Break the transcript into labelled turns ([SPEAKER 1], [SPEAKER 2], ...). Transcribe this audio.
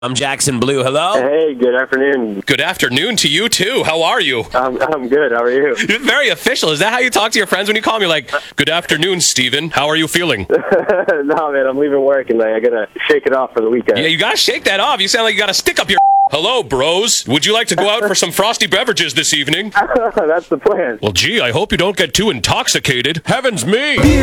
[SPEAKER 1] I'm Jackson Blue. Hello?
[SPEAKER 2] Hey, good afternoon.
[SPEAKER 3] Good afternoon to you, too. How are you?
[SPEAKER 2] I'm good. How are you?
[SPEAKER 3] You're very official. Is that how you talk to your friends when you call them? You're like, good afternoon, Steven. How are you feeling?
[SPEAKER 2] No, man, I'm leaving work and I gotta shake it off for the weekend.
[SPEAKER 3] Yeah, you gotta shake that off. You sound like you got a stick up your... Hello, bros. Would you like to go out for some frosty beverages this evening?
[SPEAKER 2] That's the plan.
[SPEAKER 3] Well, gee, I hope you don't get too intoxicated. Heavens me!